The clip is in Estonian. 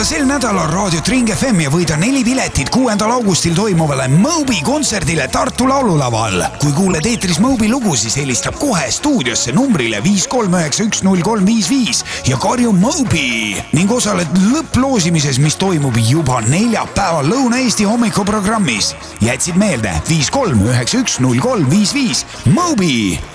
kuula sel nädalal Raadiot Ring FM ja võida 4 piletit 6. augustil toimuvale Moby kontserdile Tartu laululaval. Kui kuuled eetris Moby lugu, siis helistab kohe stuudiosse numbrile 5391035 ja karju Moby ning osaled lõpploosimises, mis toimub juba neljapäeval Lõuna-Eesti hommikuprogrammis. Jätsid meelde 5391035 Moby.